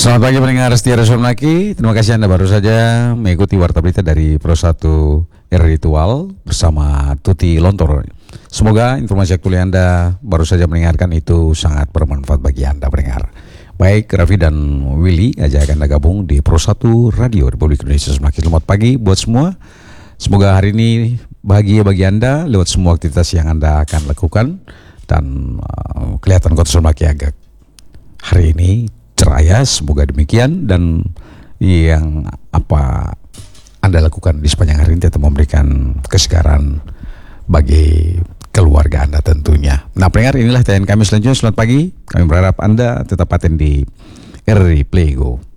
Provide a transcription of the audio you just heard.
Selamat pagi pendengar setia Resumnaki. Terima kasih Anda baru saja mengikuti warta berita dari Pro 1 RRI Ritual bersama Tuti Lontoro. Semoga informasi aktual yang Anda baru saja mendengarkan itu sangat bermanfaat bagi Anda pendengar. Baik, Raffi dan Willy ajak Anda gabung di Pro 1 Radio Republik Indonesia. Selamat pagi buat semua. Semoga hari ini bahagia bagi Anda lewat semua aktivitas yang Anda akan lakukan. Dan kelihatan Kota Sulmaki agak hari ini ceraya, semoga demikian. Dan yang apa Anda lakukan di sepanjang hari ini tetap memberikan kesegaran bagi keluarga Anda tentunya. Nah pendengar, inilah tayangan kami selanjutnya. Selamat pagi, kami berharap Anda tetap paten di RRI Play Go.